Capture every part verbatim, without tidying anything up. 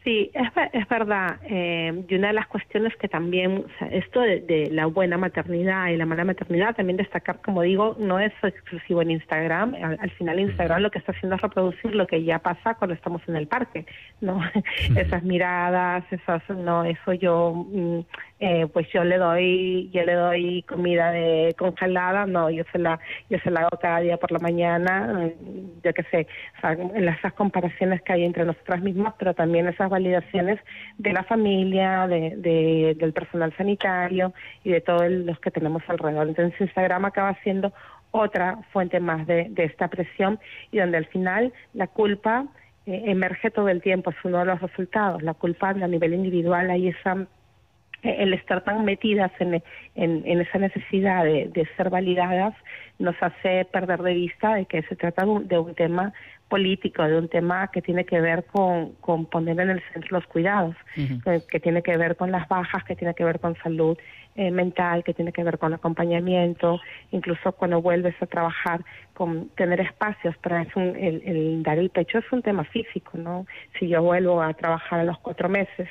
Sí, es, es verdad. Eh, y una de las cuestiones que también, o sea, esto de, de la buena maternidad y la mala maternidad, también destacar, como digo, no es exclusivo en Instagram. Al, al final Instagram lo que está haciendo es reproducir lo que ya pasa cuando estamos en el parque, ¿no? Esas miradas, esas, no, eso yo, eh, pues yo le doy, yo le doy comida de congelada, no, yo se la, yo se la hago cada día por la mañana, yo qué sé, o sea, en esas comparaciones que hay entre nosotras mismas, pero también esas validaciones de la familia, de, de, del personal sanitario y de todos los que tenemos alrededor. Entonces Instagram acaba siendo otra fuente más de, de esta presión y donde al final la culpa eh, emerge todo el tiempo, es uno de los resultados. La culpa a nivel individual, hay esa el estar tan metidas en, en, en esa necesidad de, de ser validadas nos hace perder de vista de que se trata de un, de un tema político, de un tema que tiene que ver con, con poner en el centro los cuidados, uh-huh. que, que tiene que ver con las bajas, que tiene que ver con salud eh, mental, que tiene que ver con acompañamiento, incluso cuando vuelves a trabajar, con tener espacios para es un, el, el dar el pecho es un tema físico, ¿no? Si yo vuelvo a trabajar a los cuatro meses,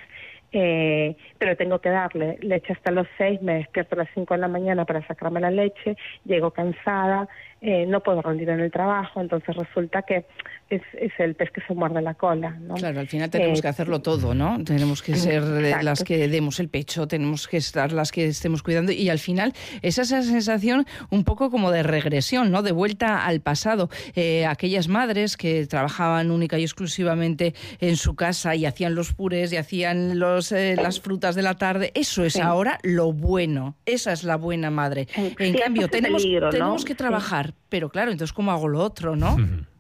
Eh, pero tengo que darle leche hasta los seis, me despierto a las cinco de la mañana para sacarme la leche, llego cansada, eh, no puedo rendir en el trabajo, entonces resulta que es, es el pez que se muerde la cola, ¿no? Claro, al final tenemos eh, que hacerlo todo, ¿no? Tenemos que ser exacto. las que demos el pecho, tenemos que estar las que estemos cuidando y al final es esa sensación un poco como de regresión, ¿no? De vuelta al pasado. Eh, aquellas madres que trabajaban única y exclusivamente en su casa y hacían los purés y hacían los Eh, las frutas de la tarde, eso es sí. ahora lo bueno, esa es la buena madre. Sí, en cambio, tenemos, peligro, tenemos ¿no? que trabajar, sí. pero claro, entonces ¿cómo hago lo otro, no?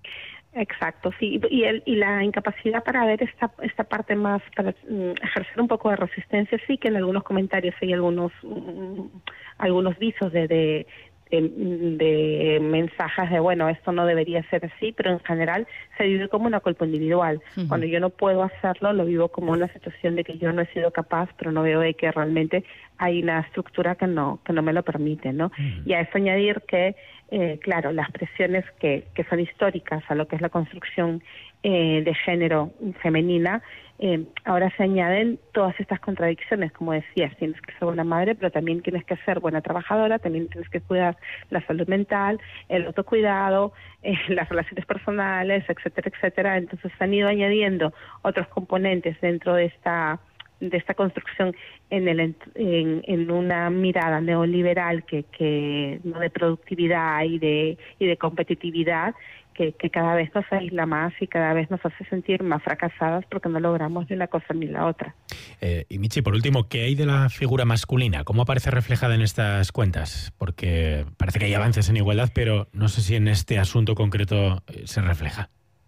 Exacto, sí, y, el, y la incapacidad para ver esta esta parte más, para mm, ejercer un poco de resistencia, sí que en algunos comentarios hay algunos mm, algunos visos de, de De, de mensajes de, bueno, esto no debería ser así, pero en general se vive como una culpa individual. Uh-huh. Cuando yo no puedo hacerlo, lo vivo como una situación de que yo no he sido capaz, pero no veo de que realmente hay una estructura que no que no me lo permite, ¿no? Uh-huh. Y a eso añadir que, eh, claro, las presiones que, que son históricas a lo que es la construcción eh, de género femenina, Eh, ahora se añaden todas estas contradicciones, como decías, tienes que ser buena madre, pero también tienes que ser buena trabajadora, también tienes que cuidar la salud mental, el autocuidado, eh, las relaciones personales, etcétera, etcétera. Entonces se han ido añadiendo otros componentes dentro de esta de esta construcción en el en, en una mirada neoliberal que que no de productividad y de y de competitividad, que, que cada vez nos aísla más y cada vez nos hace sentir más fracasadas porque no logramos ni una cosa ni la otra. Eh, y Michi, por último, ¿qué hay de la figura masculina? ¿Cómo aparece reflejada en estas cuentas? Porque parece que hay avances en igualdad, pero no sé si en este asunto concreto se refleja.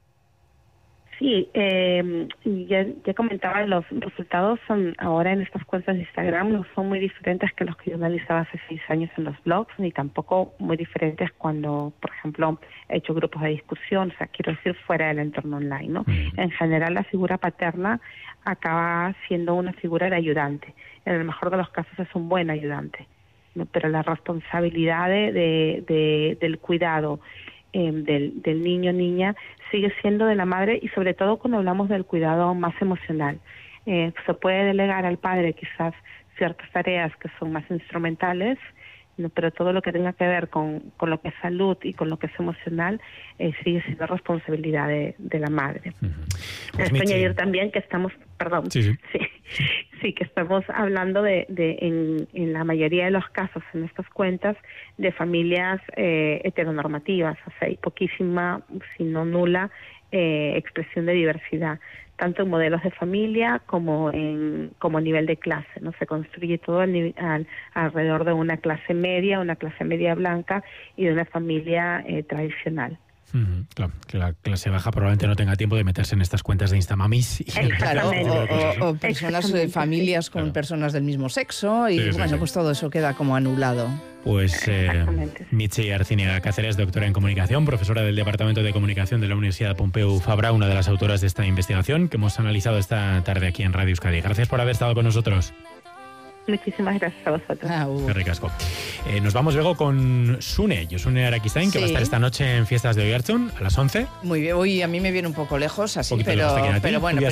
Sí, eh, ya, ya comentaba, los resultados son ahora en estas cuentas de Instagram no son muy diferentes que los que yo analizaba hace seis años en los blogs, ni tampoco muy diferentes cuando, por ejemplo, he hecho grupos de discusión, o sea, quiero decir, fuera del entorno online, ¿no? Mm. En general, la figura paterna acaba siendo una figura de ayudante. En el mejor de los casos es un buen ayudante, ¿no? Pero la responsabilidad de, de, de, del cuidado eh, del, del niño o niña sigue siendo de la madre, y sobre todo cuando hablamos del cuidado más emocional. Eh, se puede delegar al padre quizás ciertas tareas que son más instrumentales, ¿no? Pero todo lo que tenga que ver con, con lo que es salud y con lo que es emocional eh, sigue siendo responsabilidad de, de la madre. Uh-huh. Pues Esto añadir también que estamos, perdón, sí, sí. sí, sí que estamos hablando de, de en, en la mayoría de los casos en estas cuentas de familias eh, heteronormativas, o sea, hay poquísima, si no nula, eh, expresión de diversidad, tanto en modelos de familia como en como a nivel de clase, ¿no? Se construye todo al, al, alrededor de una clase media, una clase media blanca y de una familia eh, tradicional. Mm, claro, que la clase baja probablemente no tenga tiempo de meterse en estas cuentas de Instamamis. Y claro, o, o, o personas, eh, familias con claro. personas del mismo sexo y sí, sí, bueno, sí. pues todo eso queda como anulado. Pues eh, Michi Arciniega Cáceres, doctora en comunicación, profesora del Departamento de Comunicación de la Universidad Pompeu Fabra, una de las autoras de esta investigación que hemos analizado esta tarde aquí en Radio Euskadi. Gracias por haber estado con nosotros. Muchísimas gracias a vosotros. Ah, uh. Qué ricasco. Eh, nos vamos luego con Sune, Josune Araquistain, sí. que va a estar esta noche en Fiestas de Oiartzun a las once. Muy bien, hoy a mí me viene un poco lejos, así, pero, pero bueno.